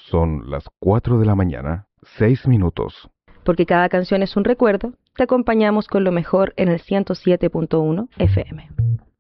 Son las 4 de la mañana, 6 minutos. Porque cada canción es un recuerdo, te acompañamos con lo mejor en el 107.1 FM.